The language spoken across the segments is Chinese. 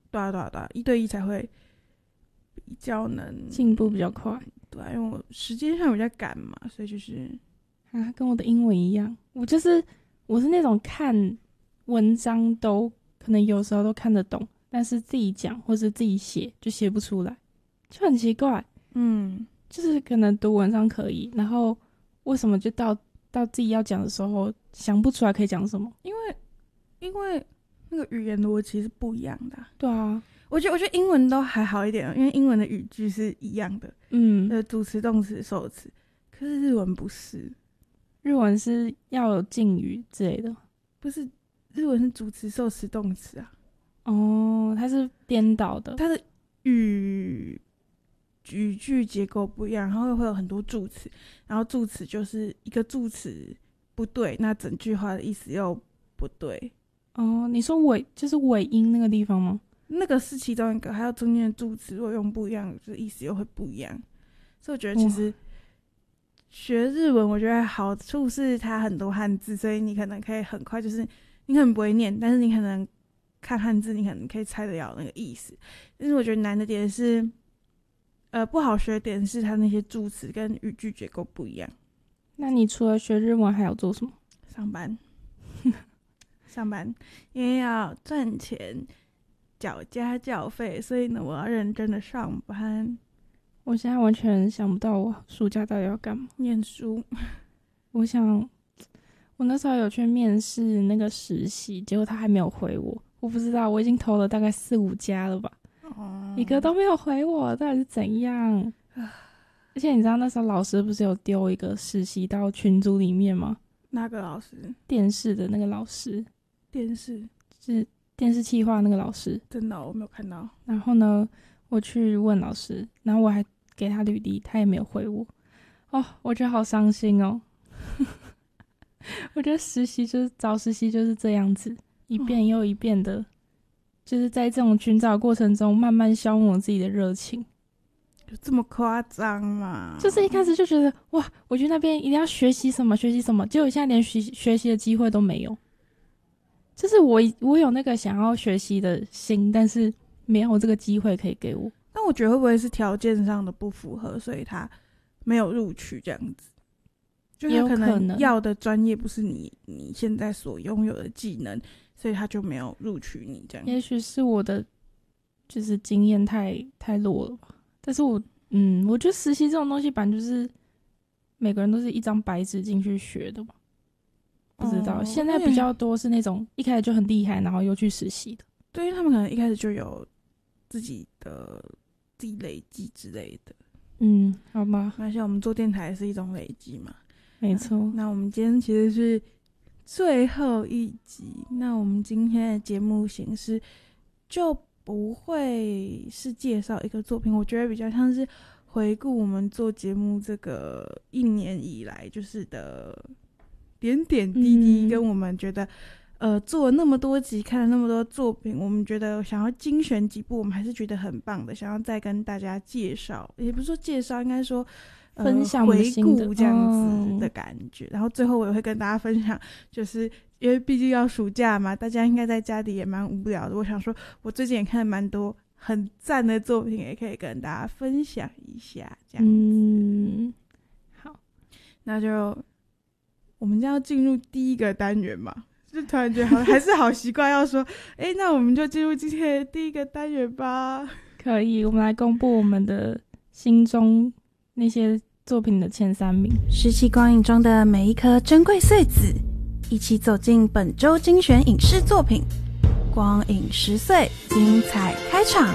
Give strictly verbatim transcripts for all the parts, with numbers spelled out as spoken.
对啊对啊对啊，一对一才会比较能进步比较快。 对啊，因为我时间上比较赶嘛，所以就是啊，跟我的英文一样，我就是我是那种看文章都可能有时候都看得懂，但是自己讲或是自己写就写不出来，就很奇怪。 嗯， 就是可能读文章可以，然后为什么就到到自己要讲的时候想不出来可以讲什么？ 因为因为那个语言逻辑是不一样的啊、 对啊， 我觉得我觉得英文都还好一点，因为英文的语句是一样的， 嗯， 呃，主词、动词、受词，可是日文不是， 日文是要有敬语之类的。 不是日文是主词、受词、动词啊， 哦，它是颠倒的。 它的语语句结构不一样，然后会有很多助词，然后助词就是一个助词不对，那整句话的意思又不对。 哦，你说尾就是尾音那个地方吗？ 那个是其中一个，还有中间的助词如果用不一样，就是意思又会不一样。所以我觉得其实学日文，我觉得好处是它很多汉字，所以你可能可以很快，就是你可能不会念，但是你可能看汉字，你可能可以猜得了那个意思。但是我觉得难的点是，呃，不好学的点是它那些助词跟语句结构不一样。 那你除了学日文还有做什么？ 上班，上班，因为要赚钱，缴家教费，所以呢，我要认真的上班。 我现在完全想不到我暑假到底要干嘛。 念书， 我想，我那时候有去面试那个实习，结果他还没有回我。我不知道，我已经投了大概四五家了吧， 哦， 一个都没有回我，到底是怎样？而且你知道那时候老师不是有丢一个实习到群组里面吗？ 那个老师？ 电视的那个老师， 电视是电视企划那个老师。 真的哦、我没有看到。 然后呢，我去问老师，然后我还给他履历，他也没有回我。哦，我觉得好伤心哦。我觉得实习就是找实习就是这样子，一遍又一遍的，就是在这种寻找过程中慢慢消磨自己的热情。 有这么夸张吗？ 就是一开始就觉得哇，我去那边一定要学习什么学习什么，结果现在连学学习的机会都没有。就是我我有那个想要学习的心，但是没有这个机会可以给我。 但我觉得会不会是条件上的不符合，所以他没有录取这样子？就他可能要的专业不是你你现在所拥有的技能，所以他就没有录取你这样。 也许是我的就是经验太太弱了吧。但是我嗯，我觉得实习这种东西，本来就是每个人都是一张白纸进去学的嘛。不知道、哦、现在比较多是那种一开始就很厉害，然后又去实习的。 对，因为他们可能一开始就有自己的自己累积之类的。 嗯，好吧。 那像我们做电台是一种累积嘛。 没错、 啊。那我们今天其实是最后一集，那我们今天的节目形式就不会是介绍一个作品，我觉得比较像是回顾我们做节目这个一年以来就是的点点滴滴，跟我们觉得、嗯、呃做了那么多集，看了那么多作品，我们觉得想要精选几部我们还是觉得很棒的，想要再跟大家介绍，也不是说介绍，应该说呃、 分享回顾这样子的感觉、哦、然后最后我也会跟大家分享，就是因为毕竟要暑假嘛，大家应该在家里也蛮无聊的，我想说我最近也看了蛮多很赞的作品，也可以跟大家分享一下这样子。 嗯，好， 那就我们将要进入第一个单元嘛，就突然觉得好还是好习惯要说哎、欸，那我们就进入今天的第一个单元吧。 可以，我们来公布我们的心中那些作品的前三名， 拾起光影中的每一颗珍贵碎子，一起走进本周精选影视作品，光影十岁，精彩开场。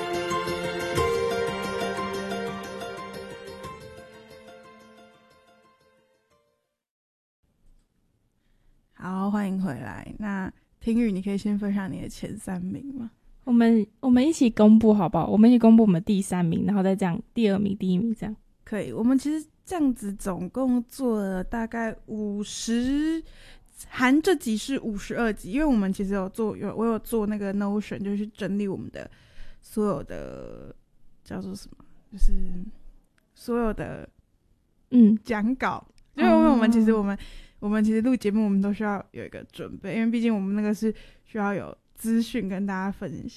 好，欢迎回来。那听雨，你可以先分享你的前三名吗？ 我们我们一起公布好不好？我们一起公布我们第三名，然后再这样第二名、第一名这样。 可以。我们其实这样子总共做了大概五十，含这集是五十二集，因为我们其实有做有我有做那个 Notion， 就是整理我们的所有的叫做什么，就是所有的嗯讲稿，因为我们其实我们、哦、我们其实录节目我们都需要有一个准备，因为毕竟我们那个是需要有资讯跟大家分享。